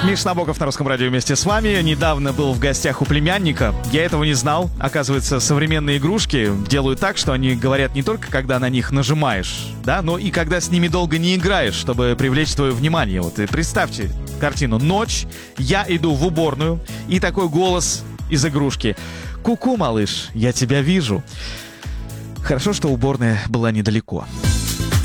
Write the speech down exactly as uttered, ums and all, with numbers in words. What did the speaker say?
Миш Набоков на Русском радио вместе с вами. Недавно был в гостях у племянника. Я этого не знал. Оказывается, современные игрушки делают так, что они говорят не только, когда на них нажимаешь, да, но и когда с ними долго не играешь, чтобы привлечь твое внимание. Вот и представьте картину. Ночь, я иду в уборную, и такой голос из игрушки: «Ку-ку, малыш, я тебя вижу». Хорошо, что уборная была недалеко.